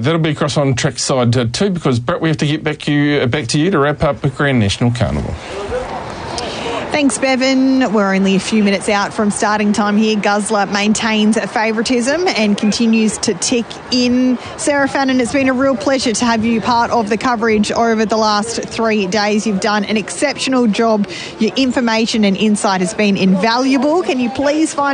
that'll be across on trackside too, because Brett, we have to get back to you to wrap up the Grand National Carnival. Thanks, Bevan. We're only a few minutes out from starting time here. Guzzler maintains favouritism and continues to tick in. Sarah Fannin, it's been a real pleasure to have you part of the coverage over the last 3 days. You've done an exceptional job. Your information and insight has been invaluable. Can you please find